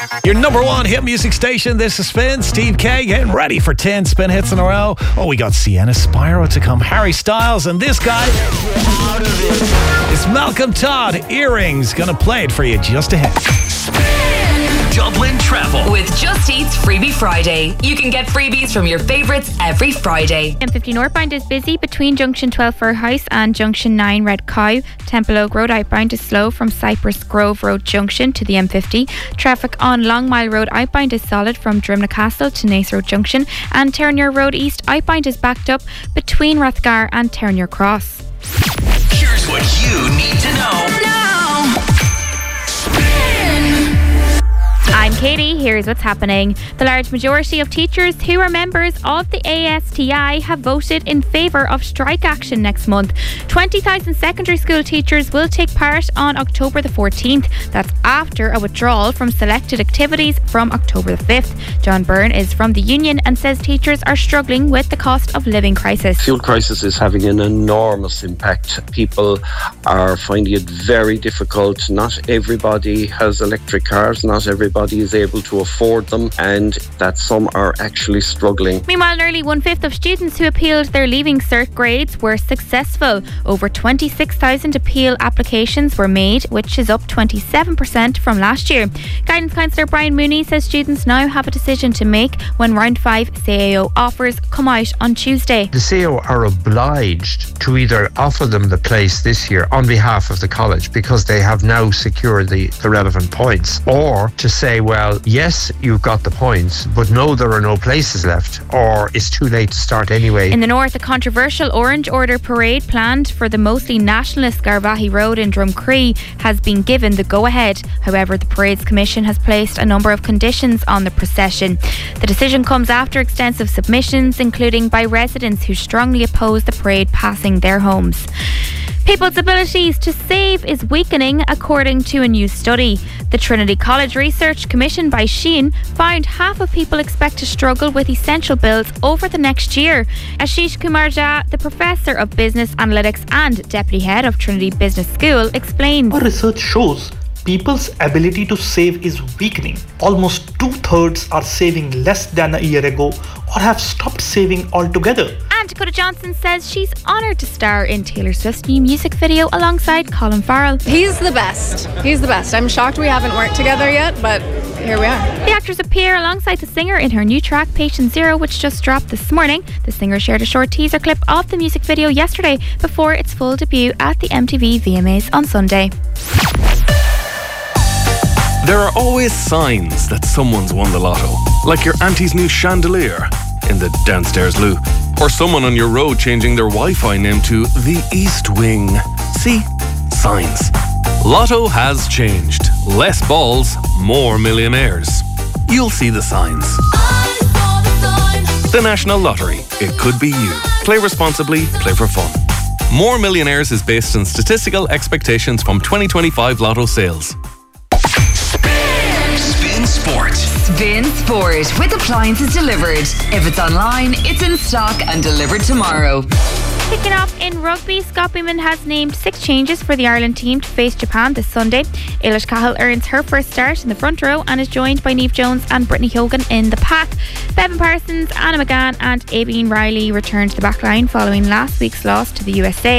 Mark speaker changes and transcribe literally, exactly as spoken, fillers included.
Speaker 1: Your number one hit music station. This is Spin. Steve K getting ready for ten spin hits in a row. Oh, we got Sienna Spyro to come. Harry Styles and this guy. It's Malcolm Todd. Earrings. Gonna play it for you just ahead.
Speaker 2: Dublin Travel with Just Eat's Freebie Friday. You can get freebies from your favourites every Friday.
Speaker 3: M fifty northbound is busy between Junction twelve Fir House and Junction nine Red Cow. Temple Oak Road outbound is slow from Cypress Grove Road Junction to the M fifty. Traffic on Long Mile Road outbound is solid from Drimna Castle to Nace Road Junction, and Terranure Road East outbound is backed up between Rathgar and Terranure Cross.
Speaker 2: Here's what you need to know now.
Speaker 3: I'm Katie, here's what's happening. The large majority of teachers who are members of the A S T I have voted in favour of strike action next month. twenty thousand secondary school teachers will take part on October the fourteenth. That's after a withdrawal from selected activities from October the fifth. John Byrne is from the union and says teachers are struggling with the cost of living crisis.
Speaker 4: Fuel crisis is having an enormous impact. People are finding it very difficult. Not everybody has electric cars, not everybody is able to afford them, and that some are actually struggling.
Speaker 3: Meanwhile, nearly one-fifth of students who appealed their Leaving Cert grades were successful. Over twenty-six thousand appeal applications were made, which is up twenty-seven percent from last year. Guidance Counsellor Brian Mooney says students now have a decision to make when Round five C A O offers come out on Tuesday.
Speaker 5: The C A O are obliged to either offer them the place this year on behalf of the college because they have now secured the, the relevant points, or to say, well, yes, you've got the points, but no, there are no places left, or it's too late to start anyway.
Speaker 3: In the north, a controversial Orange Order parade planned for the mostly nationalist Garvaghey Road in Drumcree has been given the go-ahead. However, the Parades Commission has placed a number of conditions on the procession. The decision comes after extensive submissions, including by residents who strongly oppose the parade passing their homes. People's abilities to save is weakening, according to a new study. The Trinity College research commissioned by Shein found half of people expect to struggle with essential bills over the next year. Ashish Kumar Jha, the Professor of Business Analytics and Deputy Head of Trinity Business School, explained.
Speaker 6: Our research shows people's ability to save is weakening. Almost two-thirds are saving less than a year ago or have stopped saving altogether.
Speaker 3: And Dakota Johnson says she's honoured to star in Taylor Swift's new music video alongside Colin Farrell.
Speaker 7: He's the best. He's the best. I'm shocked we haven't worked together yet, but here we are.
Speaker 3: The actors appear alongside the singer in her new track Patient Zero, which just dropped this morning. The singer shared a short teaser clip of the music video yesterday before its full debut at the M T V V M As on Sunday.
Speaker 8: There are always signs that someone's won the lotto, like your auntie's new chandelier in the downstairs loo, or someone on your road changing their Wi-Fi name to the East Wing. See? Signs. Lotto has changed. Less balls, more millionaires. You'll see the signs. The National Lottery. It could be you. Play responsibly, play for fun. More Millionaires is based on statistical expectations from twenty twenty-five Lotto sales.
Speaker 2: Spin Sport. Spin Sport with appliances delivered. If it's online, it's in stock and delivered tomorrow.
Speaker 3: Kicking off in rugby, Scott Beeman has named six changes for the Ireland team to face Japan this Sunday. Eilish Cahill earns her first start in the front row and is joined by Niamh Jones and Brittany Hogan in the pack. Bevan Parsons, Anna McGann and Aibeen Riley return to the back line following last week's loss to the U S A.